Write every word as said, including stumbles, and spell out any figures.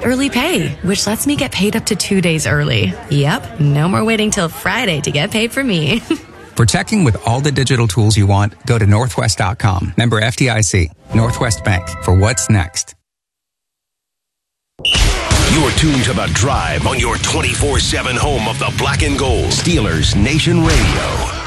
early pay, which lets me get paid up to two days early. Yep, no more waiting till Friday to get paid for me. For checking with all the digital tools you want, go to northwest dot com. Member F D I C. Northwest Bank. For what's next. You're tuned to The Drive on your twenty-four seven home of the Black and Gold. Steelers Nation Radio.